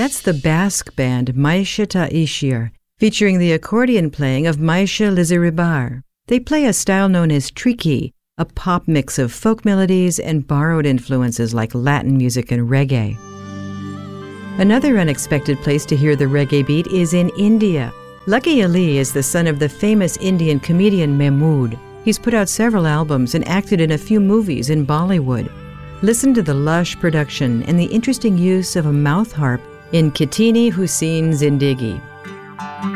That's the Basque band Maisha Ta'ishir, featuring the accordion playing of Maisha Lizaribar. They play a style known as triki, a pop mix of folk melodies and borrowed influences like Latin music and reggae. Another unexpected place to hear the reggae beat is in India. Lucky Ali is the son of the famous Indian comedian Mehmood. He's put out several albums and acted in a few movies in Bollywood. Listen to the lush production and the interesting use of a mouth harp in Kitini Hussein Zindagi.